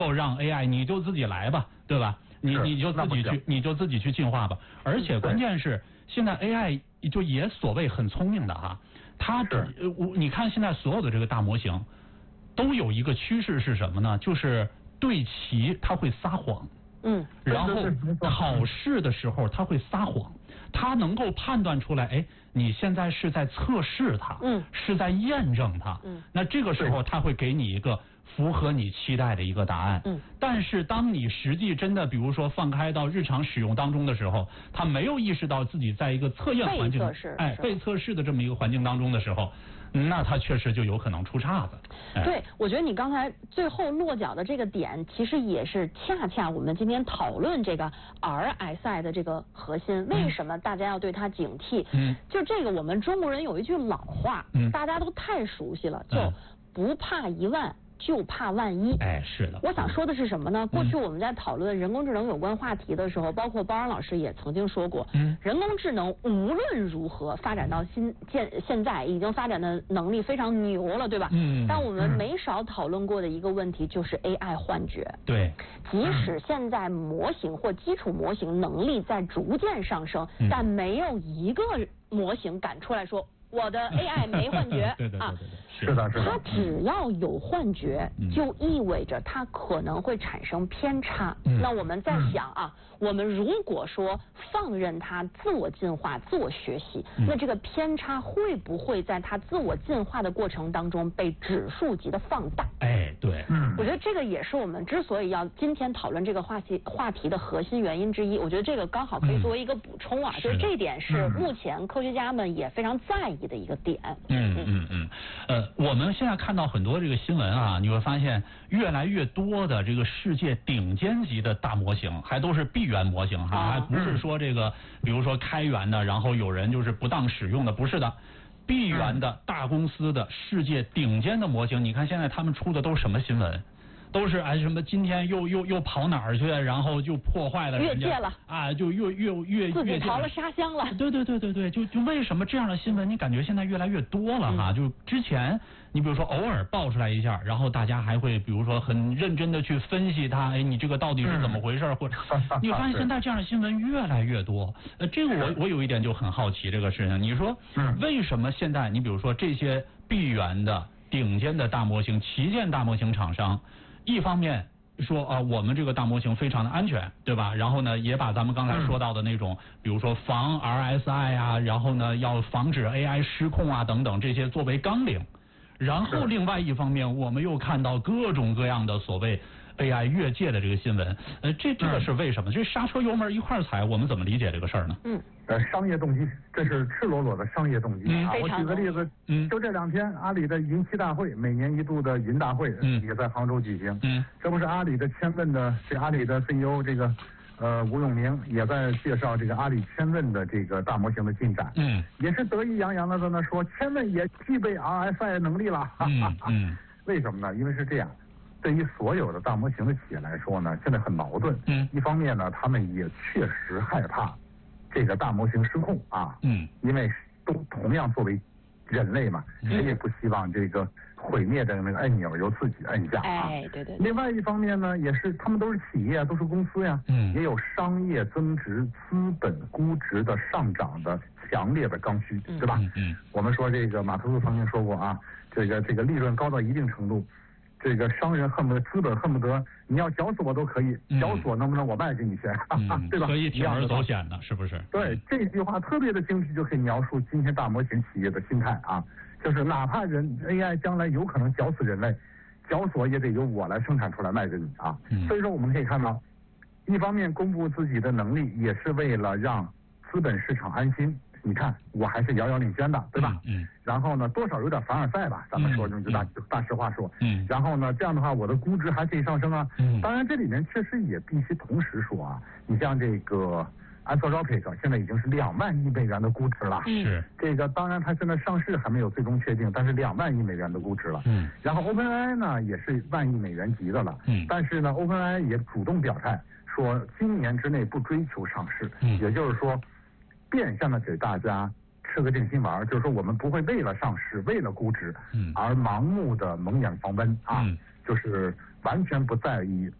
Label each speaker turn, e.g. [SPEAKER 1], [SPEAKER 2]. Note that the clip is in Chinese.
[SPEAKER 1] 让 AI 你就自己来吧，对吧？你就自己去进化吧。而且关键是现在 AI 就也所谓很聪明的哈，它你看现在所有的这个大模型都有一个趋势是什么呢？就是对齐它会撒谎。然后考试的时候他会撒谎，他能够判断出来，哎，你现在是在测试它，是在验证它，那这个时候他会给你一个符合你期待的一个答案，但是当你实际真的比如说放开到日常使用当中的时候，他没有意识到自己在一个测验环境，被测试的这么一个环境当中的时候，那它确实就有可能出岔子。
[SPEAKER 2] 对，我觉得你刚才最后落脚的这个点，其实也是恰恰我们今天讨论这个 RSI 的这个核心。为什么大家要对它警惕？就这个，我们中国人有一句老话，大家都太熟悉了，叫不怕一万，就怕万一。
[SPEAKER 1] 哎，是的。
[SPEAKER 2] 我想说的是什么呢？过去我们在讨论人工智能有关话题的时候，包括包安老师也曾经说过，人工智能无论如何发展到现在已经发展的能力非常牛了，对吧？但我们没少讨论过的一个问题就是 AI 幻觉。
[SPEAKER 1] 对。
[SPEAKER 2] 即使现在模型或基础模型能力在逐渐上升，但没有一个模型敢出来说我的 AI 没幻觉。
[SPEAKER 1] 对，
[SPEAKER 3] 是的。
[SPEAKER 2] 它只要有幻觉，就意味着它可能会产生偏差。那我们在想啊，我们如果说放任它自我进化、自我学习，那这个偏差会不会在它自我进化的过程当中被指数级的放大？
[SPEAKER 1] 哎，对，
[SPEAKER 2] 我觉得这个也是我们之所以要今天讨论这个话题的核心原因之一。我觉得这个刚好可以作为一个补充啊，就是这一点是目前科学家们也非常在意的一个点。
[SPEAKER 1] 我们现在看到很多这个新闻啊，你会发现越来越多的这个世界顶尖级的大模型，还都是闭源模型哈，还不是说这个比如说开源的，然后有人就是不当使用的，不是的。闭源的大公司的世界顶尖的模型，你看现在他们出的都是什么新闻？都是什么今天又跑哪儿去，然后就破坏了人家，
[SPEAKER 2] 越界了
[SPEAKER 1] 啊，就越
[SPEAKER 2] 自己逃了沙箱了。
[SPEAKER 1] 对，就为什么这样的新闻你感觉现在越来越多了哈？就之前你比如说偶尔爆出来一下，然后大家还会比如说很认真的去分析它，哎，你这个到底是怎么回事？或者你发现现在这样的新闻越来越多。这个我有一点就很好奇这个事情，你说为什么现在你比如说这些闭源的顶尖的大模型、旗舰大模型厂商？一方面说啊，我们这个大模型非常的安全，对吧？然后呢，也把咱们刚才说到的那种，比如说防 RSI 啊，然后呢要防止 AI 失控啊等等这些作为纲领。然后另外一方面，我们又看到各种各样的所谓 AI 越界的这个新闻。这个是为什么？这刹车油门一块儿踩，我们怎么理解这个事儿呢？
[SPEAKER 3] 商业动机，这是赤裸裸的商业动机啊！我举个例子，就这2天，阿里的云栖大会，每年一度的云大会，也在杭州举行。这不是阿里的千问的，这阿里的 CEO 这个吴永明也在介绍这个阿里千问的这个大模型的进展。也是得意洋洋的在那说，千问也具备 RSI 能力了。为什么呢？因为是这样。对于所有的大模型的企业来说呢，现在很矛盾。一方面呢，他们也确实害怕这个大模型失控啊。因为都同样作为人类嘛，谁也不希望这个毁灭的那个按钮由自己按下啊。
[SPEAKER 2] 对。
[SPEAKER 3] 另外一方面呢，也是他们都是企业，都是公司呀，也有商业增值、资本估值的上涨的强烈的刚需，对吧？我们说这个马特斯曾经说过啊，这个利润高到一定程度。这个商人恨不得，资本恨不得，你要绞死我都可以，绞死我能不能我卖给你钱，对吧？
[SPEAKER 1] 可以铤而走险的，是不是？
[SPEAKER 3] 对，这句话特别的精辟，就可以描述今天大模型企业的心态啊，就是哪怕AI 将来有可能绞死人类，绞死我也得由我来生产出来卖给你啊。所以说我们可以看到，一方面公布自己的能力，也是为了让资本市场安心。你看，我还是遥遥领先的，对吧？然后呢，多少有点凡尔赛吧，咱们说这么大实话说。然后呢，这样的话，我的估值还可以上升啊。当然，这里面确实也必须同时说啊，你像这个Anthropic 现在已经是2万亿美元的估值了。
[SPEAKER 1] 是。
[SPEAKER 3] 这个当然，它现在上市还没有最终确定，但是2万亿美元的估值了。然后 OpenAI 呢，也是1万亿美元级的了。但是呢 ，OpenAI 也主动表态说，今年之内不追求上市。也就是说。变相的给大家吃个定心丸，就是说我们不会为了上市、为了估值而盲目的蒙眼放温啊。 就是完全不在意